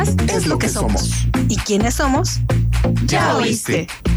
es lo que somos. ¿Y quiénes somos? Ya oíste.